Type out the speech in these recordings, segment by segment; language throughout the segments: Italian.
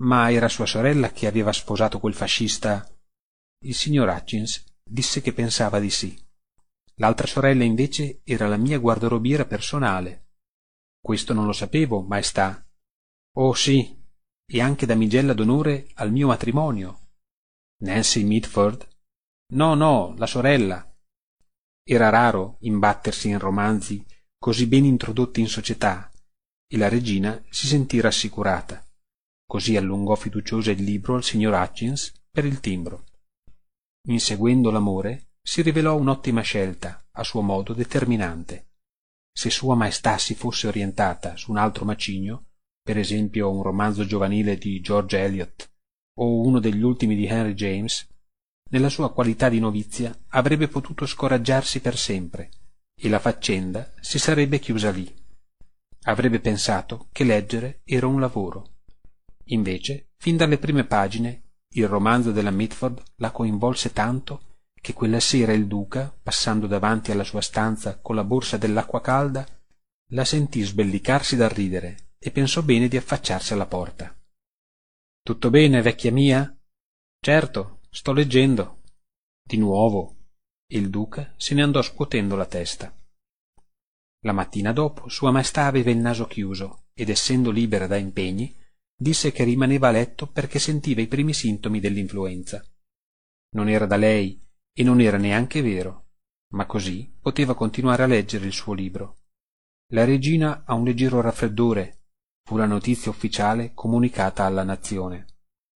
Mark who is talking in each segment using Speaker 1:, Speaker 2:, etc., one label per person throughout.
Speaker 1: Ma era sua sorella che aveva sposato quel fascista. Il signor Hutchins disse che pensava di sì. L'altra sorella invece era la mia guardarobiera personale. Questo non lo sapevo, maestà. Oh sì, e anche damigella d'onore al mio matrimonio. Nancy Mitford? No, no, la sorella. Era raro imbattersi in romanzi così ben introdotti in società, e la regina si sentì rassicurata. Così allungò fiduciosa il libro al signor Hutchins per il timbro. Inseguendo l'amore, si rivelò un'ottima scelta, a suo modo determinante. Se Sua Maestà si fosse orientata su un altro macigno, per esempio un romanzo giovanile di George Eliot o uno degli ultimi di Henry James, nella sua qualità di novizia avrebbe potuto scoraggiarsi per sempre e la faccenda si sarebbe chiusa lì. Avrebbe pensato che leggere era un lavoro. Invece, fin dalle prime pagine, il romanzo della Mitford la coinvolse tanto che quella sera il duca, passando davanti alla sua stanza con la borsa dell'acqua calda, la sentì sbellicarsi dal ridere e pensò bene di affacciarsi alla porta. «Tutto bene, vecchia mia?» «Certo, sto leggendo». «Di nuovo?» E il duca se ne andò scuotendo la testa. La mattina dopo Sua Maestà aveva il naso chiuso ed, essendo libera da impegni, disse che rimaneva a letto perché sentiva i primi sintomi dell'influenza. Non era da lei e non era neanche vero, ma così poteva continuare a leggere il suo libro. La regina ha un leggero raffreddore, fu la notizia ufficiale comunicata alla nazione.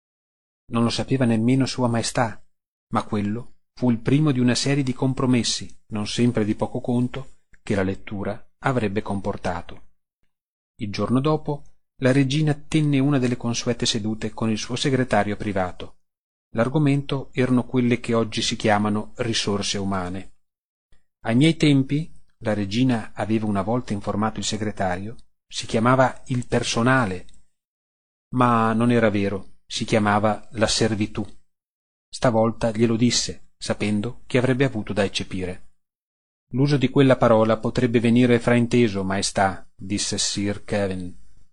Speaker 1: Non lo sapeva nemmeno Sua Maestà, ma quello fu il primo di una serie di compromessi, non sempre di poco conto, che la lettura avrebbe comportato. Il giorno dopo la regina tenne una delle consuete sedute con il suo segretario privato. L'argomento erano quelle che oggi si chiamano risorse umane. Ai miei tempi, la regina aveva una volta informato il segretario, si chiamava il personale, ma non era vero, si chiamava la servitù. Stavolta glielo disse, sapendo che avrebbe avuto da eccepire. «L'uso di quella parola potrebbe venire frainteso, maestà», disse Sir Kevin.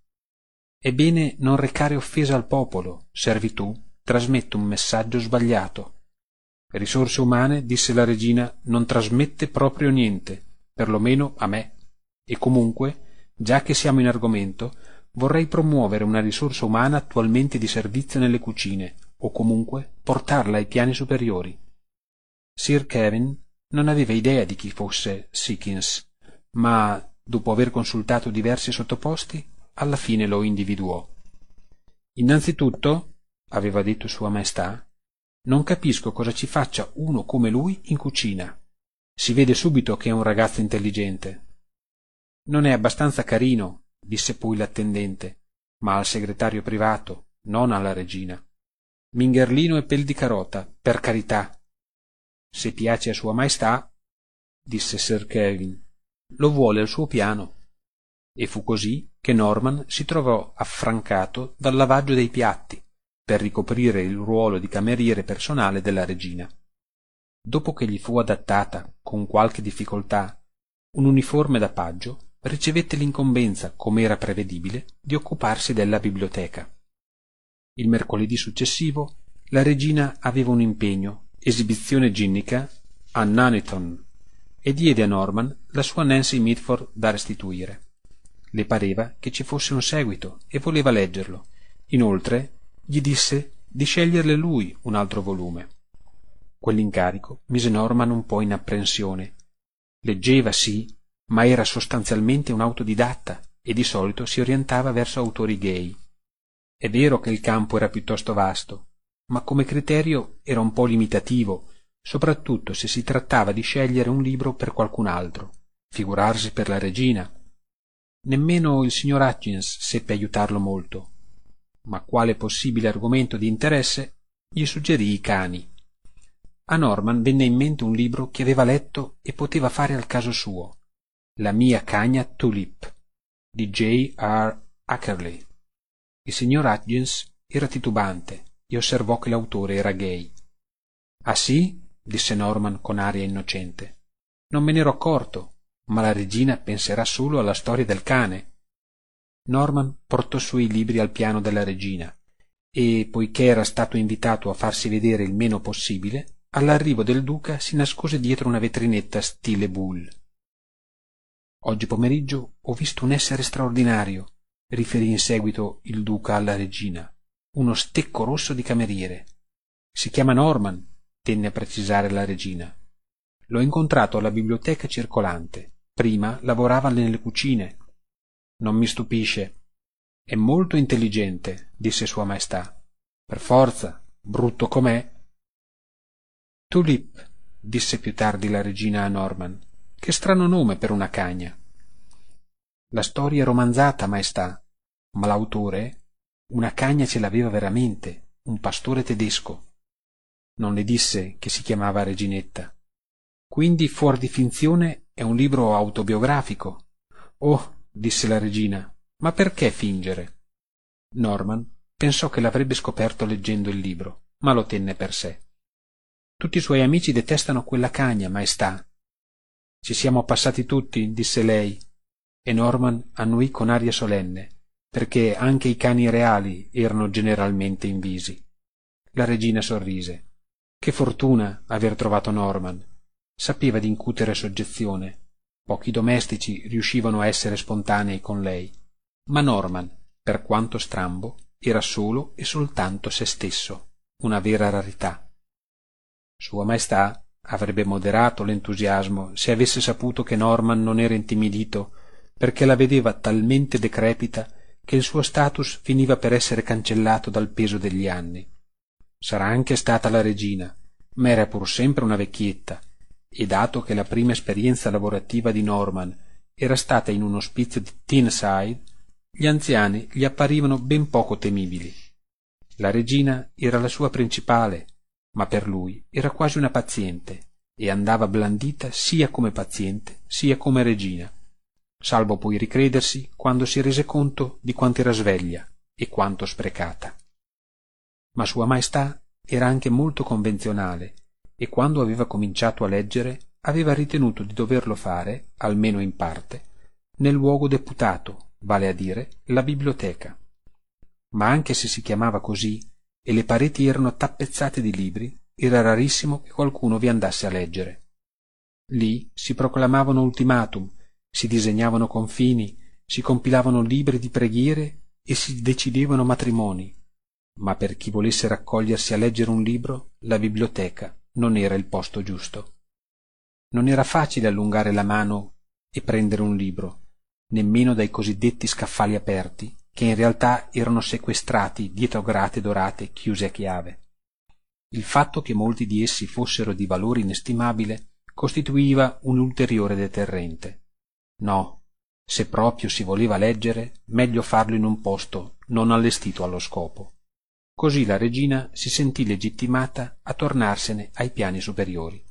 Speaker 1: «È bene non recare offesa al popolo, servitù trasmette un messaggio sbagliato». «Risorse umane», disse la regina, «non trasmette proprio niente, perlomeno a me. E comunque, già che siamo in argomento, vorrei promuovere una risorsa umana attualmente di servizio nelle cucine, o comunque portarla ai piani superiori». Sir Kevin non aveva idea di chi fosse Sickins, ma, dopo aver consultato diversi sottoposti, alla fine lo individuò. «Innanzitutto», aveva detto Sua Maestà, «non capisco cosa ci faccia uno come lui in cucina. Si vede subito che è un ragazzo intelligente». «Non è abbastanza carino», disse poi l'attendente, ma al segretario privato, non alla regina. «Mingherlino e pel di carota, per carità». «Se piace a Sua Maestà», disse Sir Kevin, «lo vuole al suo piano». E fu così che Norman si trovò affrancato dal lavaggio dei piatti per ricoprire il ruolo di cameriere personale della regina. Dopo che gli fu adattata, con qualche difficoltà, un uniforme da paggio, ricevette l'incombenza, come era prevedibile, di occuparsi della biblioteca. Il mercoledì successivo la regina aveva un impegno, esibizione ginnica, a Nuneaton, e diede a Norman la sua Nancy Mitford da restituire. Le pareva che ci fosse un seguito e voleva leggerlo. Inoltre gli disse di sceglierle lui un altro volume. Quell'incarico mise Norman un po' in apprensione. Leggeva, sì, ma era sostanzialmente un autodidatta e di solito si orientava verso autori gay. È vero che il campo era piuttosto vasto, ma come criterio era un po' limitativo, soprattutto se si trattava di scegliere un libro per qualcun altro, figurarsi per la regina. Nemmeno il signor Hutchins seppe aiutarlo molto, ma quale possibile argomento di interesse gli suggerì i cani. A Norman venne in mente un libro che aveva letto e poteva fare al caso suo, La mia cagna Tulip, di J.R. Ackerley. Il signor Hutchins era titubante e osservò che l'autore era gay. «Ah sì?» disse Norman con aria innocente. «Non me n'ero accorto, ma la regina penserà solo alla storia del cane». Norman portò su i libri al piano della regina e, poiché era stato invitato a farsi vedere il meno possibile, all'arrivo del duca si nascose dietro una vetrinetta stile Bull. «Oggi pomeriggio ho visto un essere straordinario», riferì in seguito il duca alla regina, «uno stecco rosso di cameriere. Si chiama Norman», tenne a precisare la regina. «L'ho incontrato alla biblioteca circolante. Prima lavorava nelle cucine». «Non mi stupisce. È molto intelligente», disse Sua Maestà. «Per forza, brutto com'è». «Tulip», disse più tardi la regina a Norman. «Che strano nome per una cagna». «La storia è romanzata, Maestà, ma l'autore una cagna ce l'aveva veramente, un pastore tedesco». «Non le disse che si chiamava Reginetta?» «Quindi fuor di finzione è un libro autobiografico?» «Oh», disse la regina, «ma perché fingere?» Norman pensò che l'avrebbe scoperto leggendo il libro, ma lo tenne per sé. «Tutti i suoi amici detestano quella cagna, Maestà». «Ci siamo passati tutti», disse lei, e Norman annuì con aria solenne, perché anche i cani reali erano generalmente invisi. La regina sorrise. Che fortuna aver trovato Norman. Sapeva di incutere soggezione. Pochi domestici riuscivano a essere spontanei con lei, ma Norman, per quanto strambo, era solo e soltanto se stesso, una vera rarità. Sua Maestà avrebbe moderato l'entusiasmo se avesse saputo che Norman non era intimidito, perché la vedeva talmente decrepita che il suo status finiva per essere cancellato dal peso degli anni. Sarà anche stata la regina, ma era pur sempre una vecchietta, e dato che la prima esperienza lavorativa di Norman era stata in un ospizio di Tyneside, gli anziani gli apparivano ben poco temibili. La regina era la sua principale, ma per lui era quasi una paziente, e andava blandita sia come paziente sia come regina, salvo poi ricredersi quando si rese conto di quanto era sveglia e quanto sprecata. Ma Sua Maestà era anche molto convenzionale, e quando aveva cominciato a leggere aveva ritenuto di doverlo fare, almeno in parte, nel luogo deputato, vale a dire la biblioteca. Ma anche se si chiamava così e le pareti erano tappezzate di libri, era rarissimo che qualcuno vi andasse a leggere. Lì si proclamavano ultimatum, si disegnavano confini, si compilavano libri di preghiere e si decidevano matrimoni, ma per chi volesse raccogliersi a leggere un libro, la biblioteca non era il posto giusto. Non era facile allungare la mano e prendere un libro, nemmeno dai cosiddetti scaffali aperti, che in realtà erano sequestrati dietro grate dorate chiuse a chiave. Il fatto che molti di essi fossero di valore inestimabile costituiva un ulteriore deterrente. No, se proprio si voleva leggere, meglio farlo in un posto non allestito allo scopo. Così la regina si sentì legittimata a tornarsene ai piani superiori.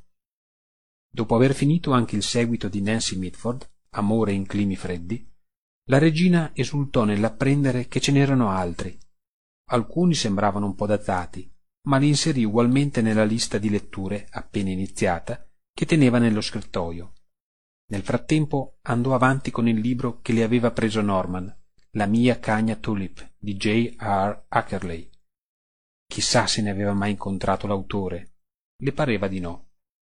Speaker 1: Dopo aver finito anche il seguito di Nancy Mitford, Amore in climi freddi, la regina esultò nell'apprendere che ce n'erano altri. Alcuni sembravano un po' datati, ma li inserì ugualmente nella lista di letture, appena iniziata, che teneva nello scrittoio. Nel frattempo andò avanti con il libro che le aveva preso Norman, La mia cagna Tulip, di J. R. Ackerley. Chissà se ne aveva mai incontrato l'autore. Le pareva di no.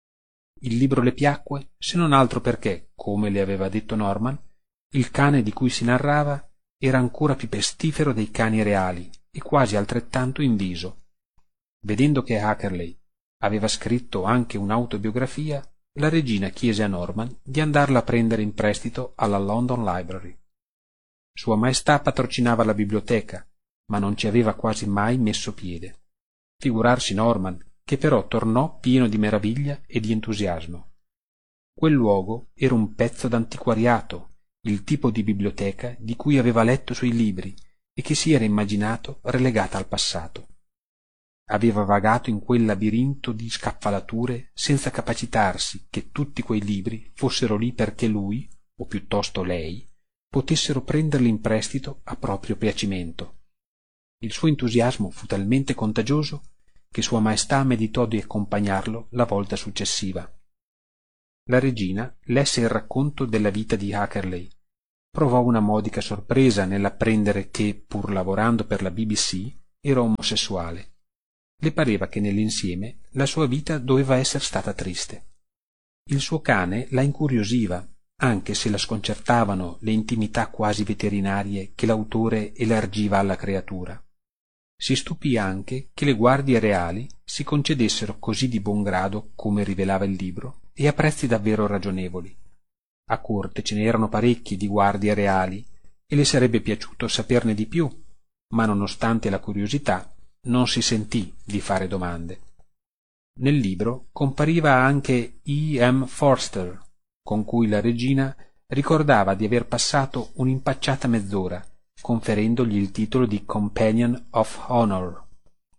Speaker 1: Il libro le piacque, se non altro perché, come le aveva detto Norman, il cane di cui si narrava era ancora più pestifero dei cani reali e quasi altrettanto inviso. Vedendo che Ackerley aveva scritto anche un'autobiografia, la regina chiese a Norman di andarla a prendere in prestito alla London Library. Sua Maestà patrocinava la biblioteca, ma non ci aveva quasi mai messo piede. Figurarsi Norman, che però tornò pieno di meraviglia e di entusiasmo. Quel luogo era un pezzo d'antiquariato, il tipo di biblioteca di cui aveva letto sui libri e che si era immaginato relegata al passato. Aveva vagato in quel labirinto di scaffalature senza capacitarsi che tutti quei libri fossero lì perché lui, o piuttosto lei, potessero prenderli in prestito a proprio piacimento. Il suo entusiasmo fu talmente contagioso che Sua Maestà meditò di accompagnarlo la volta successiva. La regina lesse il racconto della vita di Ackerley. Provò una modica sorpresa nell'apprendere che, pur lavorando per la BBC, era omosessuale. Le pareva che nell'insieme la sua vita doveva essere stata triste. Il suo cane la incuriosiva, anche se la sconcertavano le intimità quasi veterinarie che l'autore elargiva alla creatura. Si stupì anche che le guardie reali si concedessero così di buon grado, come rivelava il libro, e a prezzi davvero ragionevoli. A corte ce n'erano parecchi di guardie reali e le sarebbe piaciuto saperne di più, ma nonostante la curiosità non si sentì di fare domande. Nel libro compariva anche E. M. Forster, con cui la regina ricordava di aver passato un'impacciata mezz'ora, conferendogli il titolo di Companion of Honor.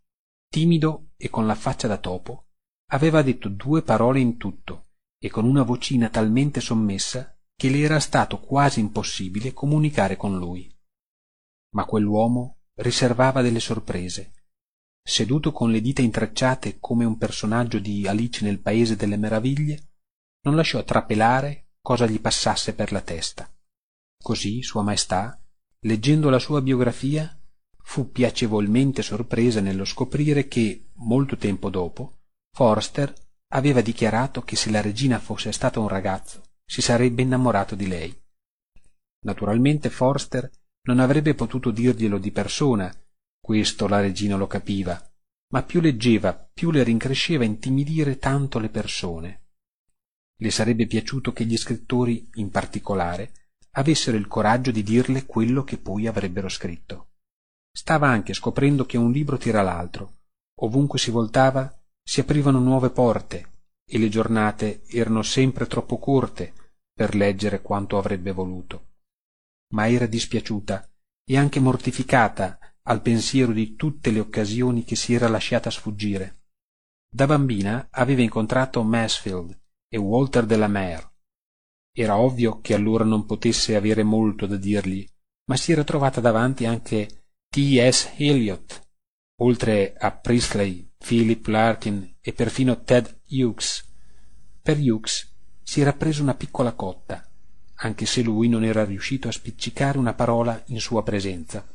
Speaker 1: Timido e con la faccia da topo, aveva detto 2 parole in tutto, e con una vocina talmente sommessa che le era stato quasi impossibile comunicare con lui. Ma quell'uomo riservava delle sorprese. Seduto con le dita intrecciate come un personaggio di Alice nel Paese delle Meraviglie, non lasciò trapelare cosa gli passasse per la testa. Così Sua Maestà, leggendo la sua biografia, fu piacevolmente sorpresa nello scoprire che, molto tempo dopo, Forster aveva dichiarato che se la regina fosse stata un ragazzo si sarebbe innamorato di lei. Naturalmente Forster non avrebbe potuto dirglielo di persona, questo la regina lo capiva, ma più leggeva, più le rincresceva intimidire tanto le persone. Le sarebbe piaciuto che gli scrittori, in particolare, avessero il coraggio di dirle quello che poi avrebbero scritto. Stava anche scoprendo che un libro tira l'altro. Ovunque si voltava si aprivano nuove porte e le giornate erano sempre troppo corte per leggere quanto avrebbe voluto. Ma era dispiaciuta e anche mortificata al pensiero di tutte le occasioni che si era lasciata sfuggire. Da bambina aveva incontrato Mansfield e Walter de la Mare. Era ovvio che allora non potesse avere molto da dirgli, ma si era trovata davanti anche T. S. Eliot, oltre a Priestley, Philip Larkin e perfino Ted Hughes. Per Hughes si era preso una piccola cotta, anche se lui non era riuscito a spiccicare una parola in sua presenza.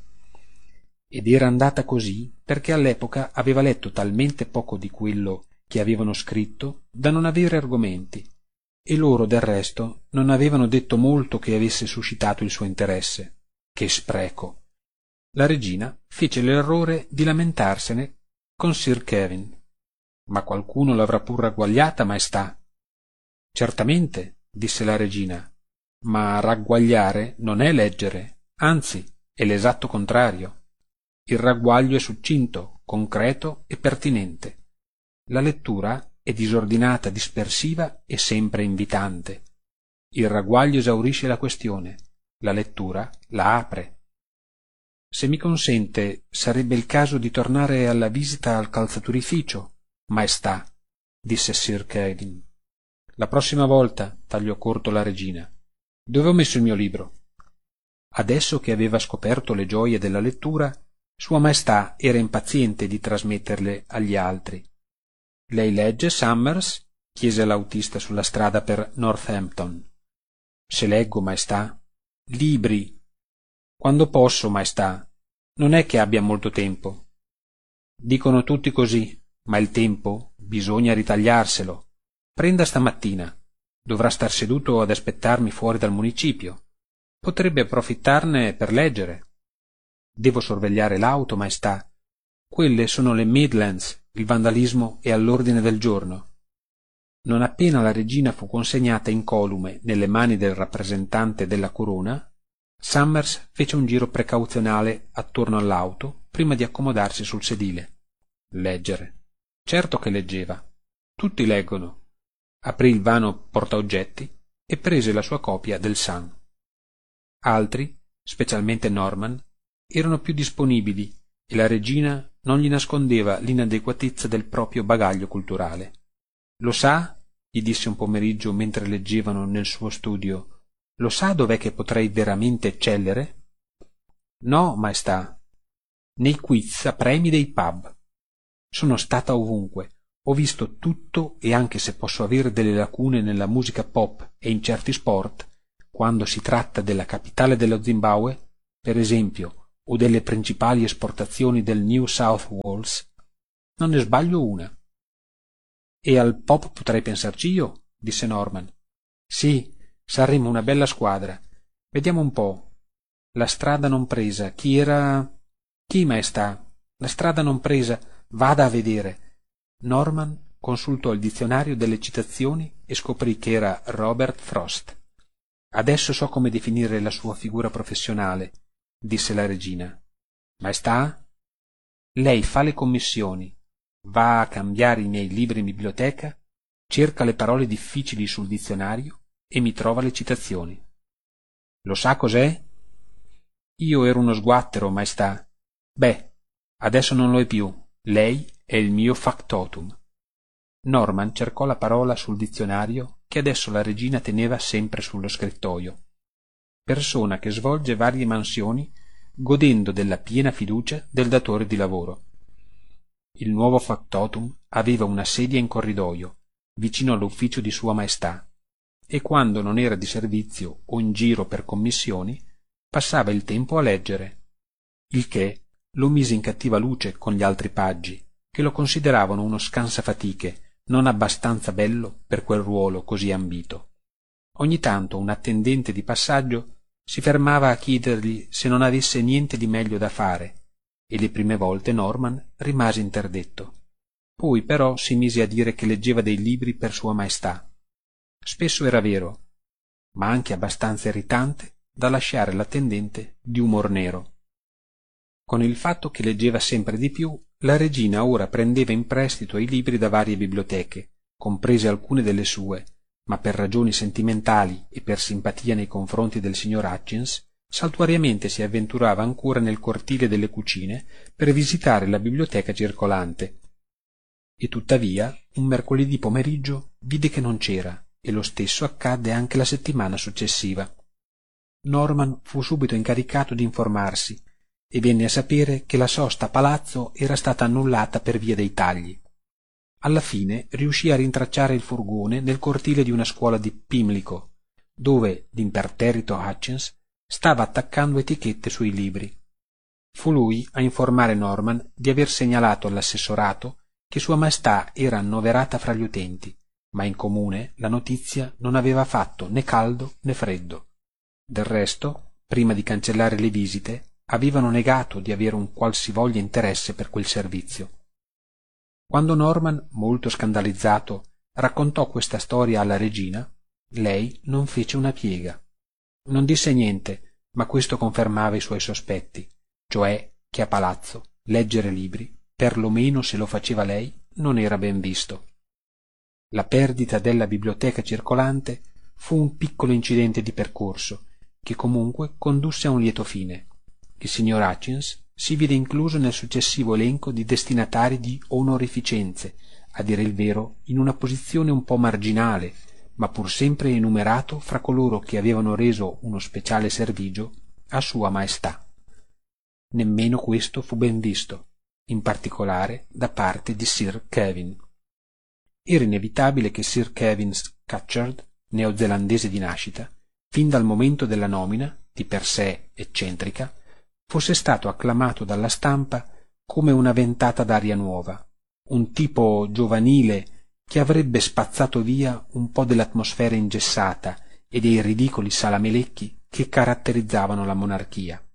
Speaker 1: Ed era andata così perché all'epoca aveva letto talmente poco di quello che avevano scritto da non avere argomenti, e loro del resto non avevano detto molto che avesse suscitato il suo interesse. Che spreco! La regina fece l'errore di lamentarsene con Sir Kevin. Ma qualcuno l'avrà pur ragguagliata, maestà. Certamente, disse la regina, ma ragguagliare non è leggere, anzi è l'esatto contrario. Il ragguaglio è succinto, concreto e pertinente. La lettura è disordinata, dispersiva e sempre invitante. Il ragguaglio esaurisce la questione, la lettura la apre. Se mi consente, sarebbe il caso di tornare alla visita al calzaturificio, maestà, disse Sir Kevin. La prossima volta, tagliò corto la regina. Dove ho messo il mio libro? Adesso che aveva scoperto le gioie della lettura, Sua Maestà era impaziente di trasmetterle agli altri. Lei legge, Summers? Chiese l'autista sulla strada per Northampton. Se leggo, maestà? Libri. Quando posso, maestà. Non è che abbia molto tempo. Dicono tutti così, ma il tempo bisogna ritagliarselo. Prenda stamattina. Dovrà star seduto ad aspettarmi fuori dal municipio. Potrebbe approfittarne per leggere. Devo sorvegliare l'auto, maestà. Quelle sono le Midlands, il vandalismo è all'ordine del giorno. Non appena la regina fu consegnata incolume nelle mani del rappresentante della corona, Summers fece un giro precauzionale attorno all'auto prima di accomodarsi sul sedile. Leggere. Certo che leggeva. Tutti leggono. Aprì il vano portaoggetti e prese la sua copia del Sun. Altri, specialmente Norman, erano più disponibili e la regina non gli nascondeva l'inadeguatezza del proprio bagaglio culturale. Lo sa? Gli disse un pomeriggio mentre leggevano nel suo studio. Lo sa dov'è che potrei veramente eccellere? No, maestà. Nei quiz a premi dei pub. Sono stata ovunque. Ho visto tutto e anche se posso avere delle lacune nella musica pop e in certi sport, quando si tratta della capitale dello Zimbabwe, per esempio, o delle principali esportazioni del New South Wales? Non ne sbaglio una. E al pop potrei pensarci io, disse Norman. Sì, saremmo una bella squadra. Vediamo un po'. La strada non presa, chi era? Chi, maestà? La strada non presa, vada a vedere. Norman consultò il dizionario delle citazioni e scoprì che era Robert Frost. Adesso so come definire la sua figura professionale, disse la regina. Maestà? Lei fa le commissioni, va a cambiare i miei libri in biblioteca, cerca le parole difficili sul dizionario e mi trova le citazioni. Lo sa cos'è? Io ero uno sguattero, maestà. Beh, adesso non lo è più. Lei è il mio factotum. Norman cercò la parola sul dizionario che adesso la regina teneva sempre sullo scrittoio. Persona che svolge varie mansioni godendo della piena fiducia del datore di lavoro. Il nuovo factotum aveva una sedia in corridoio, vicino all'ufficio di Sua Maestà, e quando non era di servizio o in giro per commissioni, passava il tempo a leggere, il che lo mise in cattiva luce con gli altri paggi, che lo consideravano uno scansafatiche non abbastanza bello per quel ruolo così ambito. Ogni tanto un attendente di passaggio si fermava a chiedergli se non avesse niente di meglio da fare, e le prime volte Norman rimase interdetto. Poi però si mise a dire che leggeva dei libri per Sua Maestà. Spesso era vero, ma anche abbastanza irritante da lasciare l'attendente di umor nero. Con il fatto che leggeva sempre di più, la regina ora prendeva in prestito i libri da varie biblioteche, comprese alcune delle sue, ma per ragioni sentimentali e per simpatia nei confronti del signor Hutchins, saltuariamente si avventurava ancora nel cortile delle cucine per visitare la biblioteca circolante. E tuttavia, un mercoledì pomeriggio vide che non c'era, e lo stesso accadde anche la settimana successiva. Norman fu subito incaricato di informarsi e venne a sapere che la sosta a palazzo era stata annullata per via dei tagli. Alla fine riuscì a rintracciare il furgone nel cortile di una scuola di Pimlico, dove l'imperterrito Hutchins stava attaccando etichette sui libri. Fu lui a informare Norman di aver segnalato all'assessorato che Sua Maestà era annoverata fra gli utenti, ma in comune la notizia non aveva fatto né caldo né freddo. Del resto, prima di cancellare le visite, avevano negato di avere un qualsivoglia interesse per quel servizio. Quando Norman, molto scandalizzato, raccontò questa storia alla regina, lei non fece una piega. Non disse niente, ma questo confermava i suoi sospetti, cioè che a palazzo leggere libri, perlomeno se lo faceva lei, non era ben visto. La perdita della biblioteca circolante fu un piccolo incidente di percorso, che comunque condusse a un lieto fine. Il signor Hutchins si vide incluso nel successivo elenco di destinatari di onorificenze, a dire il vero in una posizione un po' marginale, ma pur sempre enumerato fra coloro che avevano reso uno speciale servigio a Sua Maestà. Nemmeno questo fu ben visto, in particolare da parte di Sir Kevin. Era inevitabile che Sir Kevin Scatcherd, neozelandese di nascita, fin dal momento della nomina, di per sé eccentrica, fosse stato acclamato dalla stampa come una ventata d'aria nuova, un tipo giovanile che avrebbe spazzato via un po' dell'atmosfera ingessata e dei ridicoli salamelecchi che caratterizzavano la monarchia.